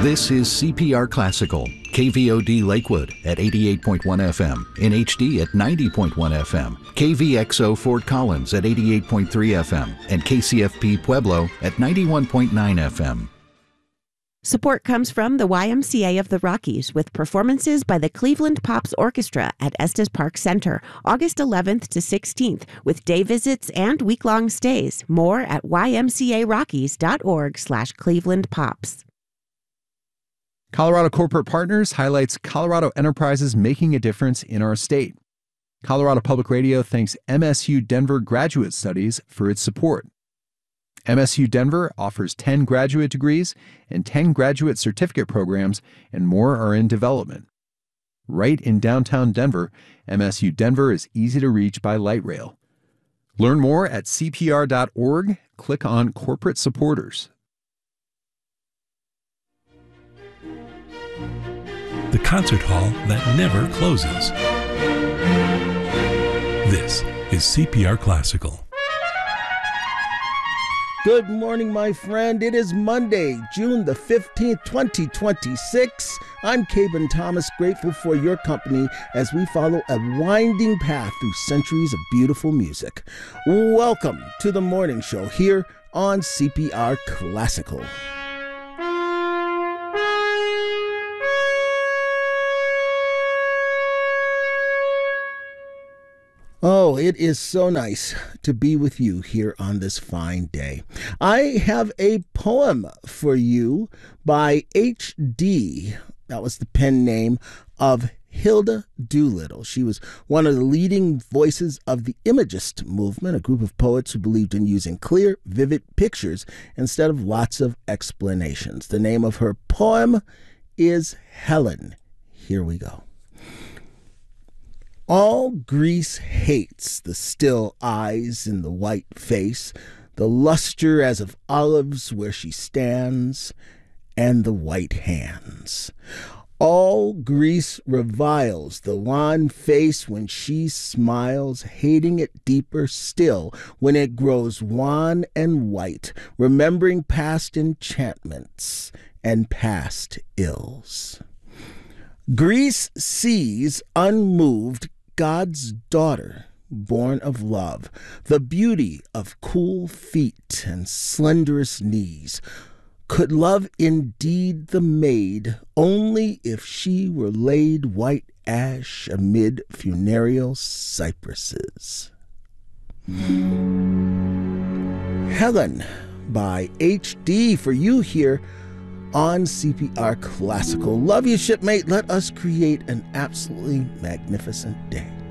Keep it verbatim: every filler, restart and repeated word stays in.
This is C P R Classical, K V O D Lakewood at eighty-eight point one F M, in H D at ninety point one F M, K V X O Fort Collins at eighty-eight point three F M, and K C F P Pueblo at ninety-one point nine F M. Support comes from the Y M C A of the Rockies with performances by the Cleveland Pops Orchestra at Estes Park Center, August eleventh to sixteenth, with day visits and week-long stays. More at ymcarockies.org slash Cleveland Pops. Colorado Corporate Partners highlights Colorado enterprises making a difference in our state. Colorado Public Radio thanks M S U Denver Graduate Studies for its support. M S U Denver offers ten graduate degrees and ten graduate certificate programs, and more are in development. Right in downtown Denver, M S U Denver is easy to reach by light rail. Learn more at C P R dot org. Click on Corporate Supporters. The concert hall that never closes. This is C P R Classical. Good morning, my friend. It is Monday, June the fifteenth, twenty twenty-six. I'm Caben Thomas, grateful for your company as we follow a winding path through centuries of beautiful music. Welcome to the morning show here on C P R Classical. Oh, it is so nice to be with you here on this fine day. I have a poem for you by H D. That was the pen name of Hilda Doolittle. She was one of the leading voices of the Imagist movement, a group of poets who believed in using clear, vivid pictures instead of lots of explanations. The name of her poem is Helen. Here we go. All Greece hates the still eyes in the white face, the luster as of olives where she stands, and the white hands. All Greece reviles the wan face when she smiles, hating it deeper still when it grows wan and white, remembering past enchantments and past ills. Greece sees unmoved God's daughter, born of love, the beauty of cool feet and slenderest knees. Could love indeed the maid only if she were laid white ash amid funereal cypresses? Helen by H D for you here on C P R Classical. Love you, shipmate. Let us create an absolutely magnificent day.